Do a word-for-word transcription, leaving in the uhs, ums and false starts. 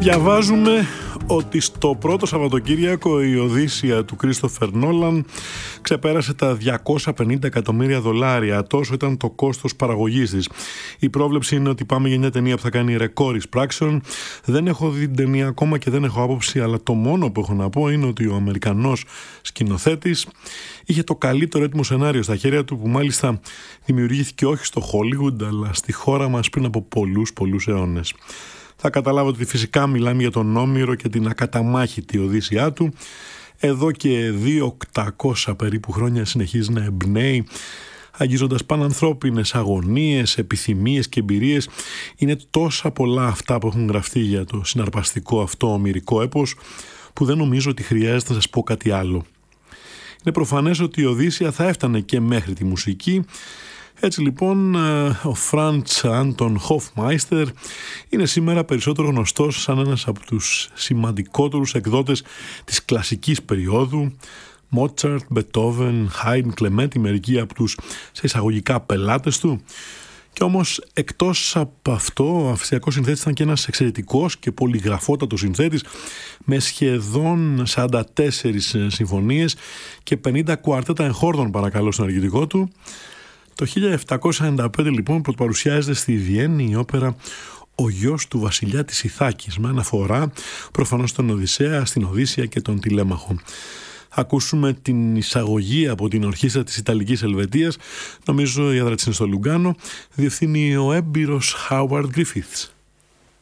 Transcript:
Διαβάζουμε ότι στο πρώτο Σαββατοκύριακο η Οδύσσεια του Κρίστοφερ Νόλαν ξεπέρασε τα διακόσια πενήντα εκατομμύρια δολάρια. Τόσο ήταν το κόστος παραγωγής της. Η πρόβλεψη είναι ότι πάμε για μια ταινία που θα κάνει ρεκόρ εισπράξεων. Δεν έχω δει την ταινία ακόμα και δεν έχω άποψη, αλλά το μόνο που έχω να πω είναι ότι ο Αμερικανός σκηνοθέτης είχε το καλύτερο έτοιμο σενάριο στα χέρια του, που μάλιστα δημιουργήθηκε όχι στο Hollywood αλλά στη χώρα μας πριν από πολλούς πολλούς αιώνες. Θα καταλάβετε ότι φυσικά μιλάμε για τον Όμηρο και την ακαταμάχητη Οδύσσειά του. Εδώ και δύο χιλιάδες οκτακόσια περίπου χρόνια συνεχίζει να εμπνέει, αγγίζοντας πανανθρώπινες αγωνίες, επιθυμίες και εμπειρίες. Είναι τόσα πολλά αυτά που έχουν γραφτεί για το συναρπαστικό αυτό ομηρικό έπος, που δεν νομίζω ότι χρειάζεται να σας πω κάτι άλλο. Είναι προφανές ότι η Οδύσσεια θα έφτανε και μέχρι τη μουσική. Έτσι λοιπόν ο Φραντς Άντον Χοφμάιστερ είναι σήμερα περισσότερο γνωστός σαν ένας από τους σημαντικότερους εκδότες της κλασικής περίοδου. Μότσαρτ, Μπετόβεν, Χάιντ, Κλεμέντ, μερικοί από τους σε εισαγωγικά πελάτες του. Και όμως εκτός από αυτό, ο αυστριακός συνθέτης ήταν και ένας εξαιρετικός και πολυγραφότατος συνθέτης με σχεδόν σαράντα τέσσερις συμφωνίες και πενήντα κουαρτέτα εγχόρδων παρακαλώ στον αργητικό του. Το χίλια επτακόσια ενενήντα πέντε λοιπόν πρωτοπαρουσιάζεται στη Βιέννη η όπερα «Ο γιος του βασιλιά της Ιθάκης», με αναφορά προφανώς στον Οδυσσέα, στην Οδύσσεια και τον Τηλέμαχο. Ακούσουμε την εισαγωγή από την ορχήστρα της Ιταλικής Ελβετίας. Νομίζω η έδρα της είναι στο Λουγκάνο. Διευθύνει ο έμπειρος Χάουαρντ Γκρίφιθς.